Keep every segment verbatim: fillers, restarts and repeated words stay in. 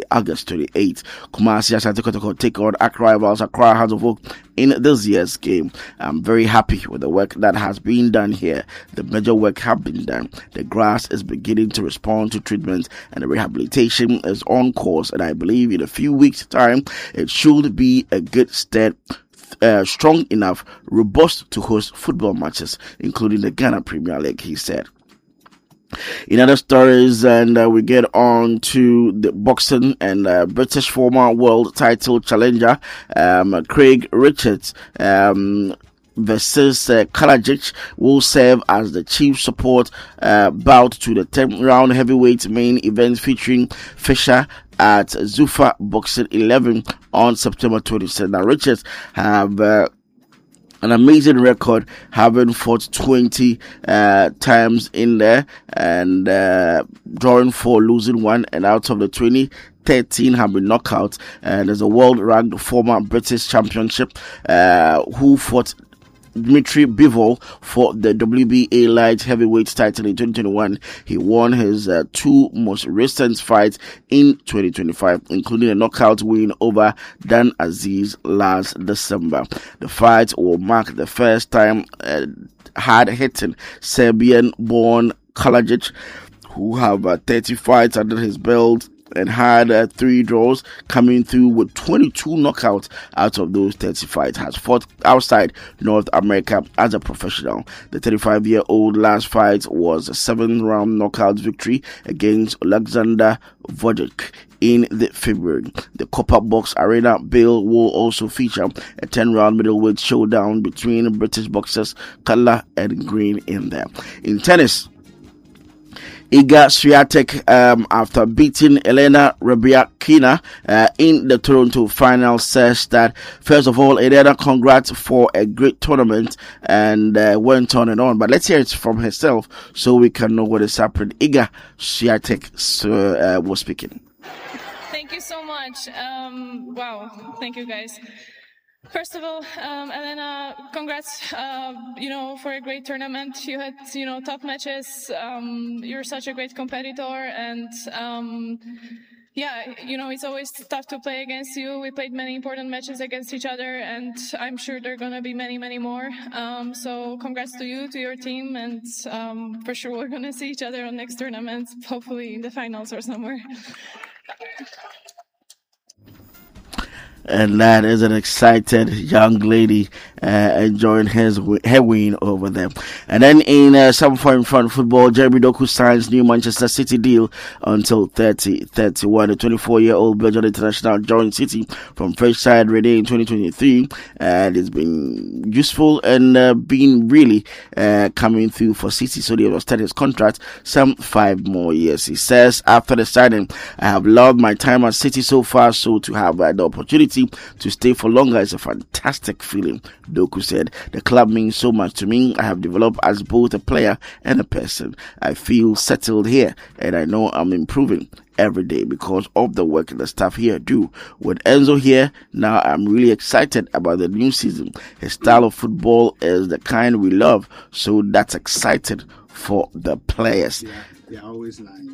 August twenty-eighth. Kumasi Asante Kotoko take on Accra rivals Accra Hearts of Oak in this year's game. I'm very happy with the work that has been done here. The major work has been done. The grass is beginning to respond to treatment and the rehabilitation is on course, and I believe in a few weeks' time it should be a good step. Uh, strong enough, robust to host football matches, including the Ghana Premier League, he said. In other stories, and uh, we get on to the boxing and uh, British former world title challenger um, Craig Richards um, versus uh, Kalajic will serve as the chief support uh, bout to the tenth round heavyweight main event featuring Fisher at Zuffa Boxing eleven on September twenty-seventh. Now, Richards have uh, an amazing record, having fought twenty uh, times in there and uh, drawing four, losing one, and out of the twenty, thirteen have been knockouts. And there's a world-ranked former British championship uh, who fought Dmitry Bivol for the W B A light heavyweight title in twenty twenty-one. He won his uh, two most recent fights in twenty twenty-five, including a knockout win over Dan Aziz last December. The fight will mark the first time uh, hard-hitting Serbian-born Kalajic, who have uh, thirty fights under his belt and had uh, three draws, coming through with twenty-two knockouts out of those thirty fights, has fought outside North America as a professional. The thirty-five-year-old last fight was a seven-round knockout victory against Alexander Vojic in the February. The Copper Box Arena bill will also feature a ten-round middleweight showdown between British boxers Kala and Green in there. In tennis, Iga Swiatek, um, after beating Elena Rybakina uh, in the Toronto final, says that, first of all, Elena, congrats for a great tournament, and uh, went on and on. But let's hear it from herself so we can know what is happening. Iga Swiatek so, uh, was speaking. Thank you so much. Um, wow. Thank you, guys. First of all, um, Elena, congrats, uh, you know, for a great tournament. You had, you know, tough matches. Um, you're such a great competitor, and, um, yeah, you know, it's always tough to play against you. We played many important matches against each other, and I'm sure there are going to be many, many more. Um, so congrats to you, to your team, and, um, for sure we're going to see each other on next tournament, hopefully in the finals or somewhere. And that is an excited young lady uh, enjoying his her win over there. And then in uh, some foreign front football, Jeremy Doku signs new Manchester City deal until thirty thirty-one. The twenty-four-year-old Belgian international joined City from fresh side ready in twenty twenty-three, and it's been useful and uh, been really uh, coming through for City. So they will extend his contract some five more years. He says, after the signing, I have loved my time at City so far, so to have uh, the opportunity to stay for longer is a fantastic feeling. Doku said, the club means so much to me. I have developed as both a player and a person. I feel settled here, and I know I'm improving every day because of the work the staff here do. With Enzo here, now I'm really excited about the new season. His style of football is the kind we love, so that's excited for the players. Yeah, they're always lying.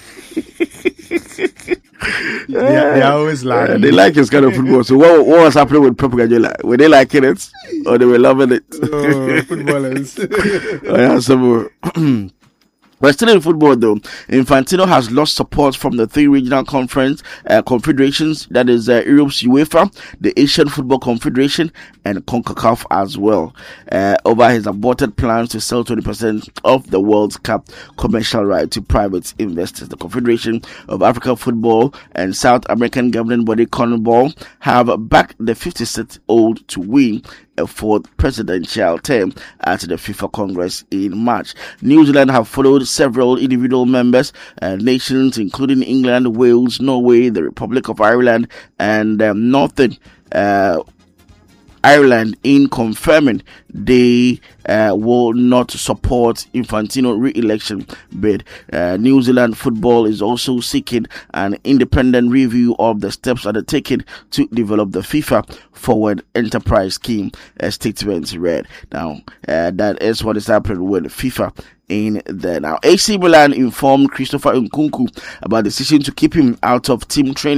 they, are, they are always lying. Uh, they like his kind of football. So what, what was happening with Pep Guardiola? Were they liking it or they were loving it? Oh, footballers. Oh, yeah, so, but still in football though, Infantino has lost support from the three regional conference uh, confederations, that is uh, Europe's UEFA, the Asian Football Confederation, and CONCACAF as well, uh, over his aborted plans to sell twenty percent of the World Cup commercial right to private investors. The Confederation of African Football and South American governing body CONMEBOL have backed the fifty-six-year-old to win a fourth presidential term at the FIFA Congress in March. New Zealand have followed several individual members, uh, nations including England, Wales, Norway, the Republic of Ireland, and um, Northern uh, Ireland in confirming they uh, will not support Infantino re-election bid. Uh, New Zealand football is also seeking an independent review of the steps undertaken to develop the FIFA Forward Enterprise Scheme, a statement read. Now, uh, that is what is happening with FIFA in there. Now, A C Milan informed Christopher Nkunku about the decision to keep him out of team training